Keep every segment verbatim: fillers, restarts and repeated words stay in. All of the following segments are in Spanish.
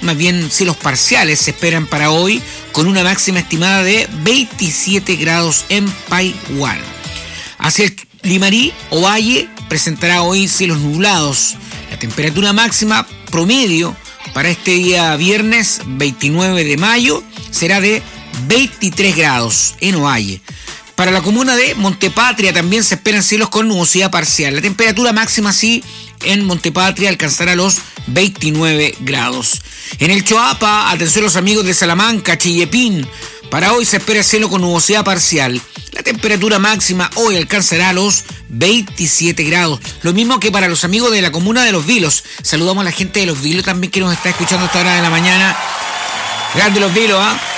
más bien cielos parciales se esperan para hoy, con una máxima estimada de veintisiete grados en Paihuán. Hacia el Limarí o Valle presentará hoy cielos nublados. La temperatura máxima promedio para este día viernes veintinueve de mayo será de veintitrés grados en Ovalle. Para la comuna de Montepatria también se esperan cielos con nubosidad parcial. La temperatura máxima sí en Montepatria alcanzará los veintinueve grados. En el Choapa, atención los amigos de Salamanca, Chillepín, para hoy se espera cielo con nubosidad parcial. La temperatura máxima hoy alcanzará los veintisiete grados. Lo mismo que para los amigos de la comuna de Los Vilos. Saludamos a la gente de Los Vilos también que nos está escuchando a esta hora de la mañana. Grande Los Vilos, ¿ah? ¿eh?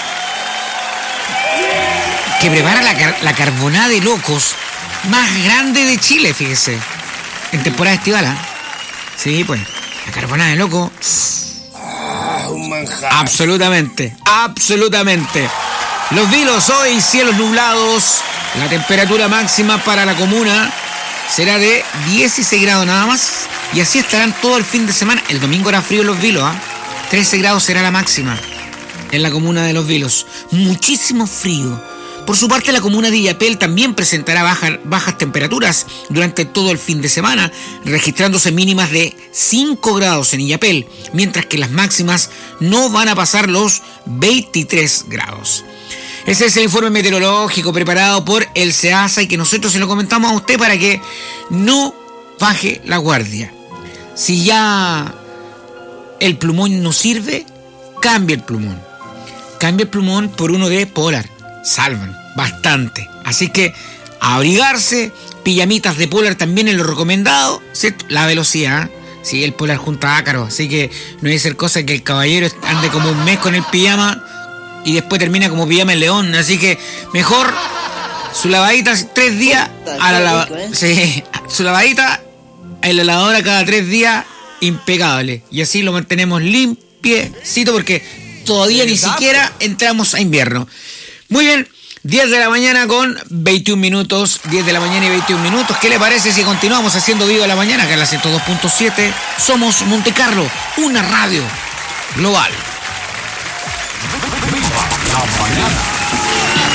Que prepara la, car- la carbonada de locos más grande de Chile, fíjese. En temporada estival, ¿ah? ¿eh? Sí, pues. La carbonada de loco. Ah, un manjar. Absolutamente, absolutamente. Los Vilos hoy, cielos nublados. La temperatura máxima para la comuna será de dieciséis grados nada más. Y así estarán todo el fin de semana. El domingo era frío en Los Vilos, ¿ah? ¿eh? trece grados será la máxima en la comuna de Los Vilos. Muchísimo frío. Por su parte, la comuna de Illapel también presentará baja, bajas temperaturas durante todo el fin de semana, registrándose mínimas de cinco grados en Illapel, mientras que las máximas no van a pasar los veintitrés grados. Ese es el informe meteorológico preparado por el SEASA y que nosotros se lo comentamos a usted para que no baje la guardia. Si ya el plumón no sirve, cambie el plumón. Cambie el plumón por uno de Polar. Salvan bastante. Así que abrigarse, pijamitas de Polar también es lo recomendado, ¿cierto? La velocidad, sí, el Polar junto a ácaro. Así que no debe ser cosa que el caballero ande como un mes con el pijama y después termina como pijama el león. Así que mejor su lavadita tres días a la lava- sí, su lavadita en la lavadora cada tres días, impecable. Y así lo mantenemos limpiecito porque todavía ni siquiera entramos a invierno. Muy bien, diez de la mañana con veintiún minutos, diez de la mañana y veintiún minutos. ¿Qué le parece si continuamos haciendo Viva la Mañana? Acá en la ciento dos punto siete, somos Monte Carlo, una radio global. Viva la Mañana.